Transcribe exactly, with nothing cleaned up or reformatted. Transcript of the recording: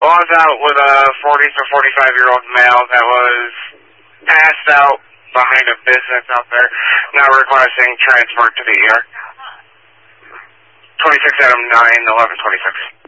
Well, I was out with a forty to forty-five year old male that was passed out behind a business out there, now requesting transport to the E R. twenty-six Adam nine eleven twenty-six.